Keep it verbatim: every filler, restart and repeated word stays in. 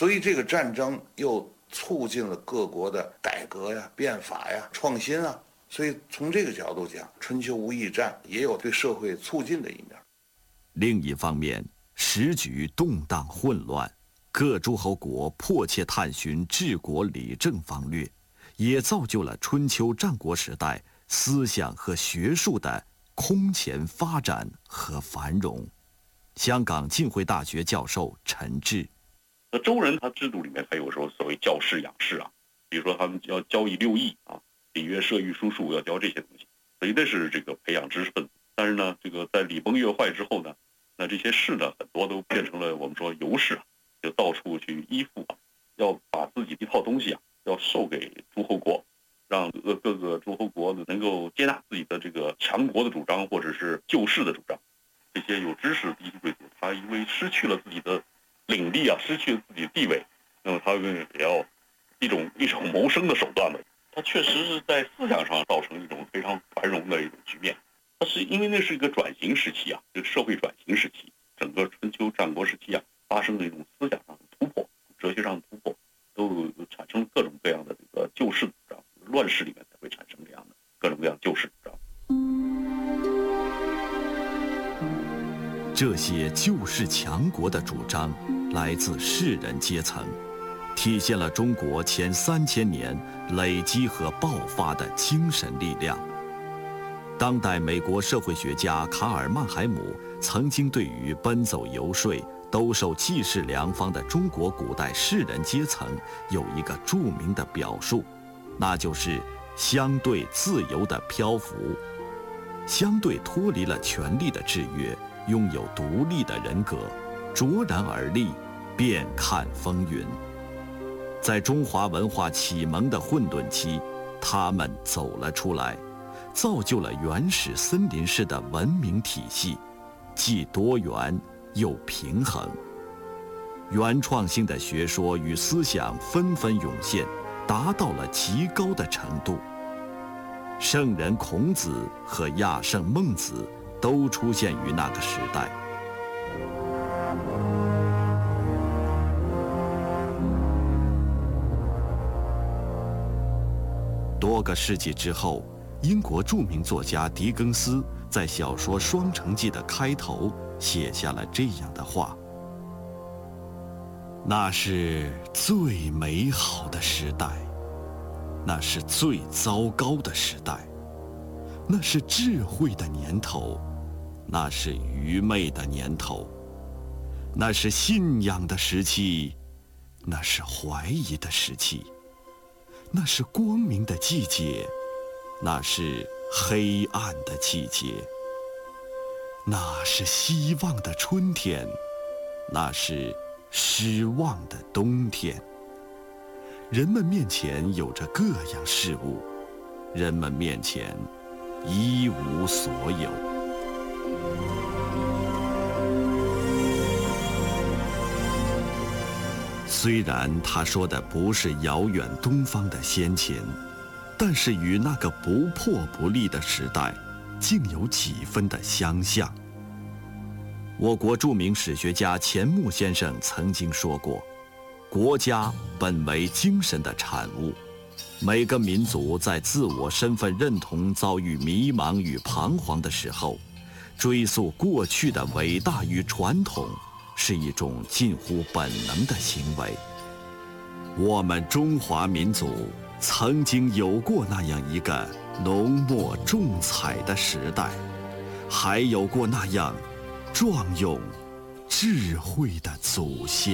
所以这个战争又促进了各国的改革呀、变法呀、创新啊。所以从这个角度讲，春秋无义战也有对社会促进的一面。 另一方面，时局动荡混乱，各诸侯国迫切探寻治国理政方略，也造就了春秋战国时代思想和学术的空前发展和繁荣。香港浸会大学教授陈志， 那周人他制度里面，他有时候所谓教士养士啊，比如说他们要教以六艺啊，礼乐射御书数要教这些东西，所以那是这个培养知识分子。但是呢，这个在礼崩乐坏之后呢，那这些士呢，很多都变成了我们说游士啊，就到处去依附啊，要把自己一套东西啊，要授给诸侯国，让各各个诸侯国能够接纳自己的这个强国的主张或者是救世的主张。这些有知识的低级贵族，他因为失去了自己的领地啊，失去了自己的地位，那么他也要一种一种谋生的手段了。他确实是在思想上造成一种非常繁荣的一种局面。但是因为那是一个转型时期啊，这个社会转型时期，整个春秋战国时期啊，发生了一种思想上的突破，哲学上的突破，都产生了各种各样的这个救世主张。乱世里面才会产生这样的各种各样救世主张。 这些救世强国的主张来自士人阶层，体现了中国前三千年累积和爆发的精神力量。当代美国社会学家卡尔曼海姆曾经对于奔走游说、兜售济世良方的中国古代士人阶层有一个著名的表述，那就是相对自由的漂浮，相对脱离了权力的制约，拥有独立的人格，卓然而立，遍看风云。在中华文化启蒙的混沌期，他们走了出来，造就了原始森林式的文明体系，既多元又平衡。原创性的学说与思想纷纷涌现，达到了极高的程度。圣人孔子和亚圣孟子都出现于那个时代。多个世纪之后，英国著名作家狄更斯在小说《双城记》的开头写下了这样的话：那是最美好的时代，那是最糟糕的时代，那是智慧的年头，那是愚昧的年头，那是信仰的时期，那是怀疑的时期，那是光明的季节，那是黑暗的季节，那是希望的春天，那是失望的冬天。人们面前有着各样事物，人们面前一无所有。虽然他说的不是遥远东方的先秦，但是与那个不破不立的时代，竟有几分的相像。我国著名史学家钱穆先生曾经说过，国家本为精神的产物，每个民族在自我身份认同遭遇迷茫与彷徨的时候，追溯过去的伟大与传统，是一种近乎本能的行为。我们中华民族曾经有过那样一个浓墨重彩的时代，还有过那样壮勇智慧的祖先。